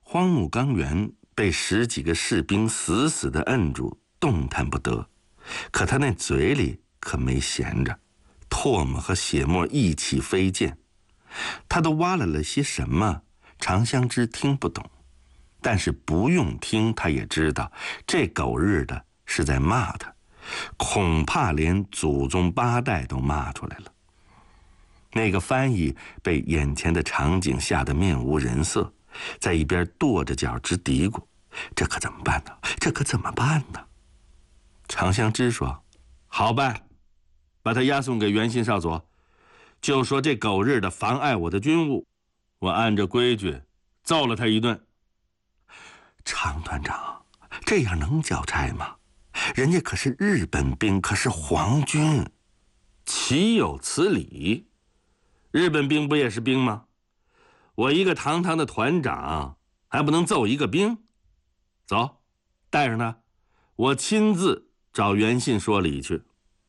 荒木纲原被10几个士兵死死地摁住，动弹不得。可他那嘴里可没闲着，唾沫和血沫一起飞溅。他都挖了些什么，常香枝听不懂，但是不用听，他也知道这狗日的是在骂他，恐怕连祖宗8代都骂出来了。那个翻译被眼前的场景吓得面无人色，在一边跺着脚直嘀咕：“这可怎么办呢？这可怎么办呢？”常香枝说：“好办，把他押送给袁信少佐，就说这狗日的妨碍我的军务，我按着规矩揍了他一顿。”常团长，这样能交差吗？人家可是日本兵，可是皇军，岂有此理？日本兵不也是兵吗？我一个堂堂的团长，还不能揍一个兵？走，带上他，我亲自找袁信说理去。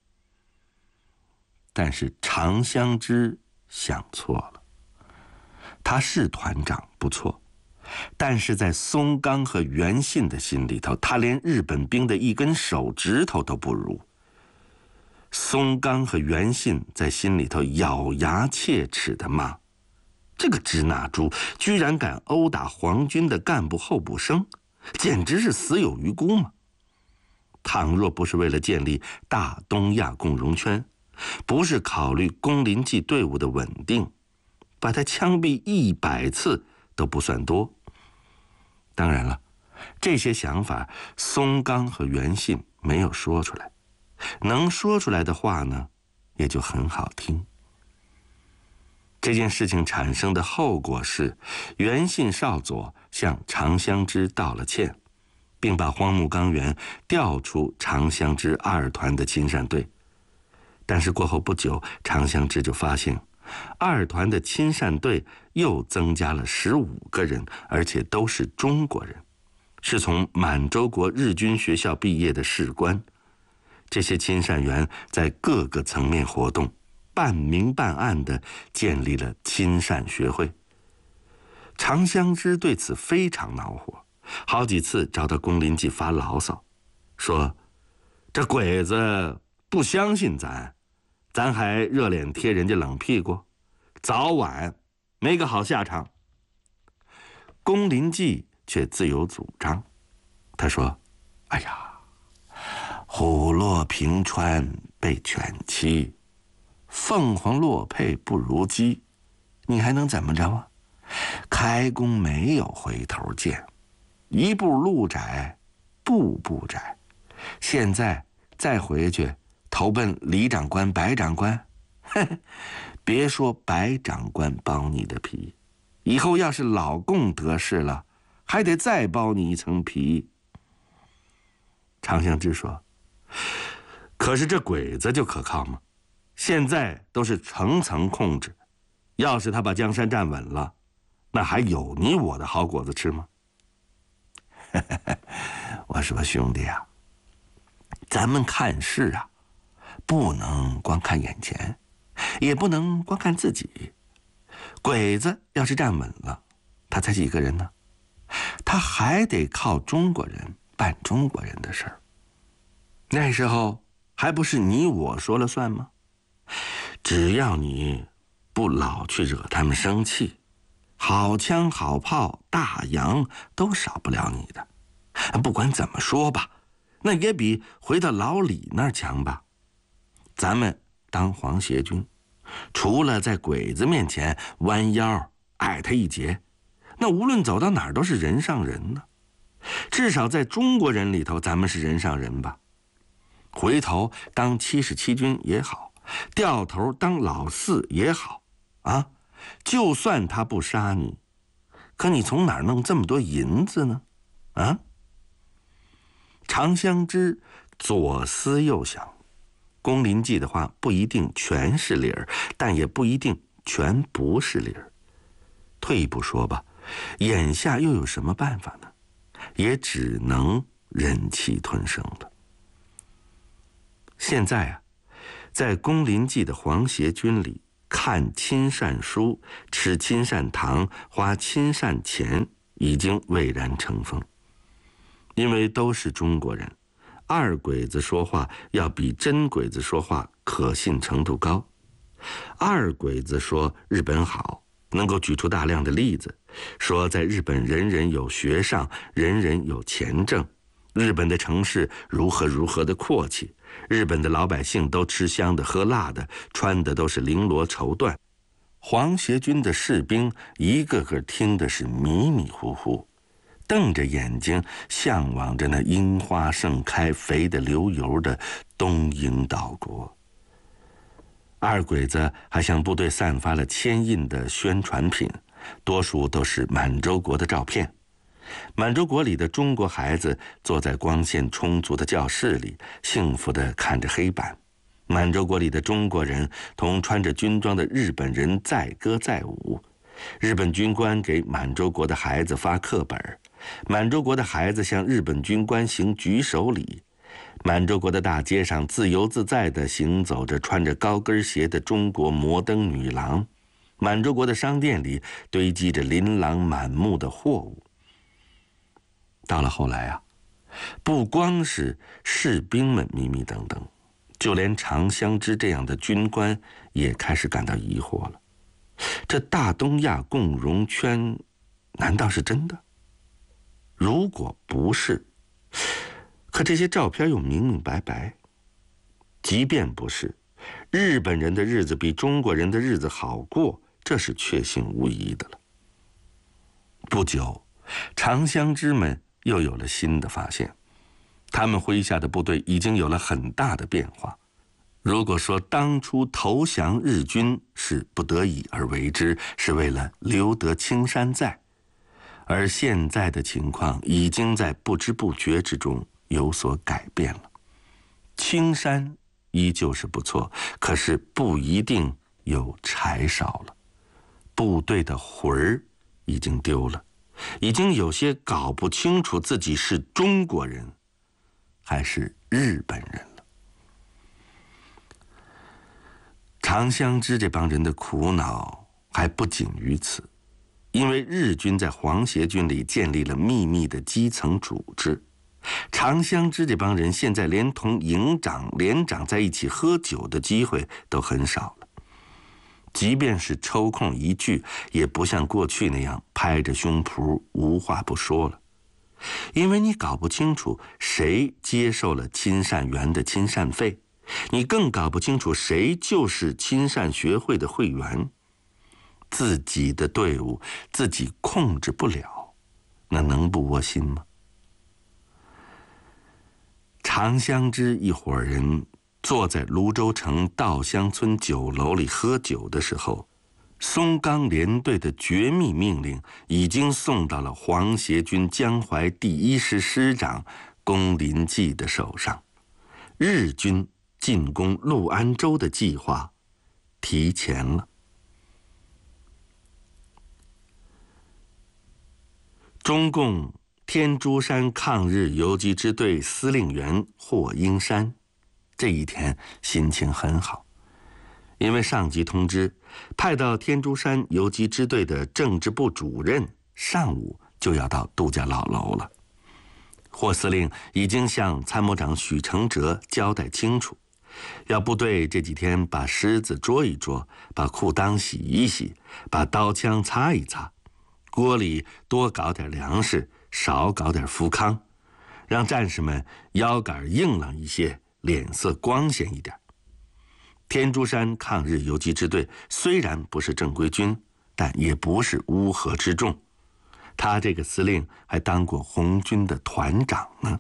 但是常香枝想错了，他是团长不错，但是在松冈和袁信的心里头，他连日本兵的一根手指头都不如。松冈和袁信在心里头咬牙切齿地骂：“这个支那猪居然敢殴打皇军的干部候补生，简直是死有余辜嘛！倘若不是为了建立大东亚共荣圈，不是考虑宫林记队伍的稳定，把他枪毙100次都不算多。”当然了，这些想法松冈和袁信没有说出来，能说出来的话呢，也就很好听。这件事情产生的后果是，袁信少佐向常香枝道了歉，并把荒木纲原调出常香枝2团的亲善队。但是过后不久，常香枝就发现2团的亲善队又增加了15个人，而且都是中国人，是从满洲国日军学校毕业的士官。这些亲善员在各个层面活动，半明半暗地建立了亲善学会。常香枝对此非常恼火，好几次找到宫林记发牢骚，说这鬼子不相信咱还热脸贴人家冷屁股，早晚没个好下场。宫林记却自有主张，他说：“哎呀，虎落平川被犬欺，凤凰落配不如鸡，你还能怎么着啊？开弓没有回头箭，一步路窄，步步窄。现在再回去投奔李长官、白长官，别说白长官剥你的皮，以后要是老共得势了，还得再剥你一层皮。”常香枝说：“可是这鬼子就可靠吗？现在都是层层控制，要是他把江山站稳了，那还有你我的好果子吃吗？”我说兄弟啊，咱们看事啊，不能光看眼前，也不能光看自己。鬼子要是站稳了，他才几个人呢？他还得靠中国人办中国人的事儿。那时候还不是你我说了算吗？只要你不老去惹他们生气，好枪好炮大洋都少不了你的。不管怎么说吧，那也比回到老李那儿强吧。咱们当皇协军，除了在鬼子面前弯腰矮他一截，那无论走到哪儿都是人上人呢。至少在中国人里头，咱们是人上人吧。回头当77军也好，掉头当老四也好啊，就算他不杀你，可你从哪儿弄这么多银子呢？啊？常香枝左思右想，宫林记的话不一定全是理儿，但也不一定全不是理儿。退一步说吧，眼下又有什么办法呢？也只能忍气吞声了。现在啊，在宫林记的皇协军里，看亲善书、吃亲善糖、花亲善钱已经蔚然成风。因为都是中国人，二鬼子说话要比真鬼子说话可信程度高。二鬼子说日本好，能够举出大量的例子，说在日本人人有学上，人人有钱挣，日本的城市如何如何的阔气，日本的老百姓都吃香的喝辣的，穿的都是绫罗绸缎。皇协军的士兵一个个听的是迷迷糊糊，瞪着眼睛向往着那樱花盛开、肥得流油的东瀛岛国。二鬼子还向部队散发了牵印的宣传品，多数都是满洲国的照片。满洲国里的中国孩子坐在光线充足的教室里，幸福地看着黑板。满洲国里的中国人同穿着军装的日本人载歌载舞。日本军官给满洲国的孩子发课本，满洲国的孩子向日本军官行举手礼。满洲国的大街上自由自在地行走着穿着高跟鞋的中国摩登女郎，满洲国的商店里堆积着琳琅满目的货物。到了后来啊，不光是士兵们迷迷瞪瞪，就连常香枝这样的军官也开始感到疑惑了。这大东亚共荣圈难道是真的？如果不是，可这些照片又明明白白。即便不是，日本人的日子比中国人的日子好过，这是确信无疑的了。不久，常香枝们又有了新的发现，他们麾下的部队已经有了很大的变化。如果说当初投降日军是不得已而为之，是为了留得青山在，而现在的情况已经在不知不觉之中有所改变了。青山依旧是不错，可是不一定有柴烧了。部队的魂儿已经丢了，已经有些搞不清楚自己是中国人还是日本人了。常香枝这帮人的苦恼还不仅于此，因为日军在皇协军里建立了秘密的基层组织。常香枝这帮人现在连同营长、连长在一起喝酒的机会都很少了，即便是抽空一聚，也不像过去那样拍着胸脯无话不说了。因为你搞不清楚谁接受了亲善员的亲善费，你更搞不清楚谁就是亲善学会的会员。自己的队伍自己控制不了，那能不窝心吗？常香枝一伙人坐在泸州城稻香村酒楼里喝酒的时候，松冈联队的绝密命令已经送到了皇协军江淮第1师师长宫林纪的手上。日军进攻陆安州的计划提前了。中共天竺山抗日游击支队司令员霍英山这一天心情很好，因为上级通知，派到天竺山游击支队的政治部主任上午就要到杜家老楼了。霍司令已经向参谋长许承哲交代清楚，要部队这几天把虱子捉一捉，把裤裆洗一洗，把刀枪擦一擦，锅里多搞点粮食，少搞点福康，让战士们腰杆硬朗一些，脸色光鲜一点。天竺山抗日游击支队虽然不是正规军，但也不是乌合之众。他这个司令还当过红军的团长呢。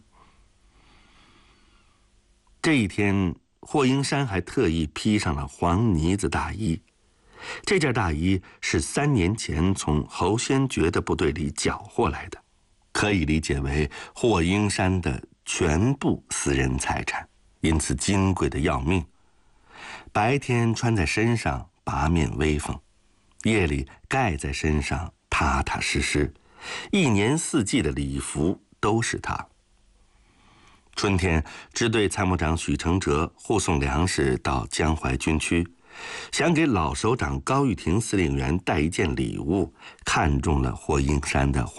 这一天，霍英山还特意披上了黄呢子大衣。这件大衣是3年前从侯先觉的部队里缴获来的，可以理解为霍英山的全部私人财产，因此金贵的要命。白天穿在身上八面威风，夜里盖在身上踏踏实实，一年四季的礼服都是他。春天，支队参谋长许承哲护送粮食到江淮军区，想给老首长高玉婷司令员带一件礼物，看中了霍英山的